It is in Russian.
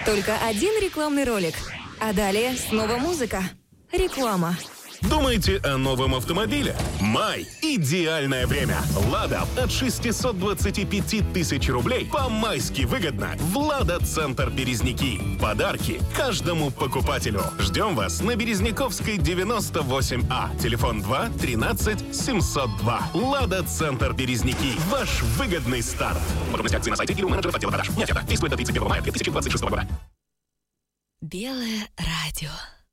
Только один рекламный ролик. А далее снова музыка. Реклама. Думаете о новом автомобиле? Май – идеальное время. «Лада» от 625 тысяч рублей по-майски выгодно в «Лада-центр Березники». Подарки каждому покупателю. Ждем вас на Березняковской, 98А. Телефон 2 13 702. «Лада-центр Березники». Ваш выгодный старт. Подробности акции на сайте и у менеджеров отдела продаж. Нет, это действует до 31 мая 2026 года. Белое радио.